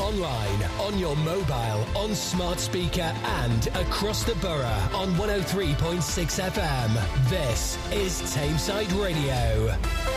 online, on your mobile, on smart speaker and across the borough on 103.6 FM. This is Tameside Radio.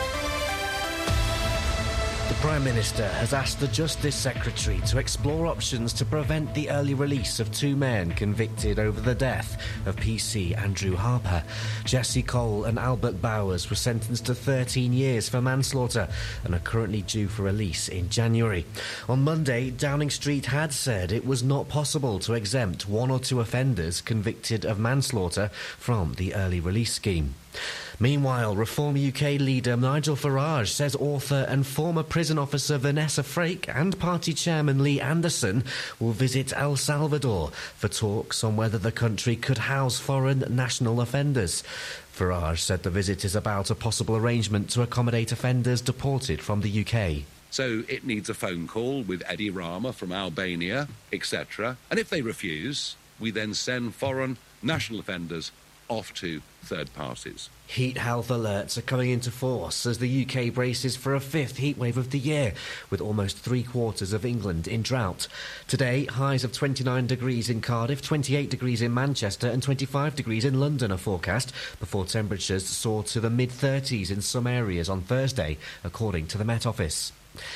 The Prime Minister has asked the Justice Secretary to explore options to prevent the early release of two men convicted over the death of PC Andrew Harper. Jesse Cole and Albert Bowers were sentenced to 13 years for manslaughter and are currently due for release in January. On Monday, Downing Street had said it was not possible to exempt one or two offenders convicted of manslaughter from the early release scheme. Meanwhile, Reform UK leader Nigel Farage says author and former prison officer Vanessa Frake and party chairman Lee Anderson will visit El Salvador for talks on whether the country could house foreign national offenders. Farage said the visit is about a possible arrangement to accommodate offenders deported from the UK. So it needs a phone call with Edi Rama from Albania, etc. And if they refuse, we then send foreign national offenders off to third parties. Heat health alerts are coming into force as the UK braces for a fifth heatwave of the year, with almost three-quarters of England in drought. Today, highs of 29 degrees in Cardiff, 28 degrees in Manchester and 25 degrees in London are forecast, before temperatures soar to the mid-30s in some areas on Thursday, according to the Met Office.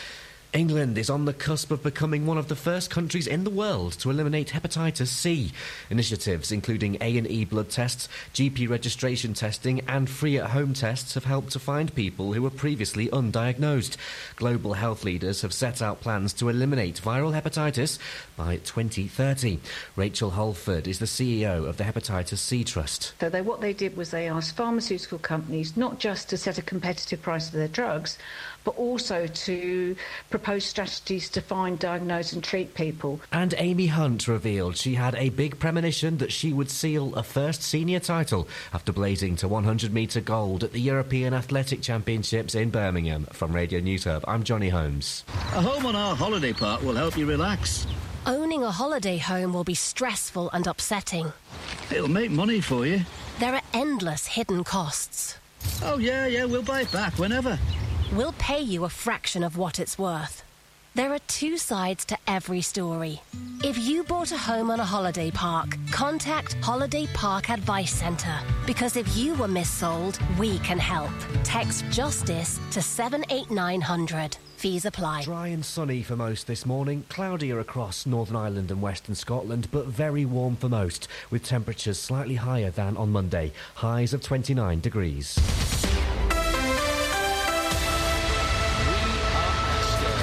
England is on the cusp of becoming one of the first countries in the world to eliminate hepatitis C. Initiatives including A&E blood tests, GP registration testing and free at-home tests have helped to find people who were previously undiagnosed. Global health leaders have set out plans to eliminate viral hepatitis by 2030. Rachel Holford is the CEO of the Hepatitis C Trust. So what they did was they asked pharmaceutical companies not just to set a competitive price for their drugs, but also to propose strategies to find, diagnose and treat people. And Amy Hunt revealed she had a big premonition that she would seal a first senior title after blazing to 100-metre gold at the European Athletic Championships in Birmingham. From Radio News Hub, I'm Johnny Holmes. A home on our holiday park will help you relax. Owning a holiday home will be stressful and upsetting. It'll make money for you. There are endless hidden costs. Oh, yeah, we'll buy it back whenever. We'll pay you a fraction of what it's worth. There are two sides to every story. If you bought a home on a holiday park, contact Holiday Park Advice Centre. Because if you were missold, we can help. Text JUSTICE to 78900. Fees apply. Dry and sunny for most this morning, cloudier across Northern Ireland and Western Scotland, but very warm for most, with temperatures slightly higher than on Monday, highs of 29 degrees.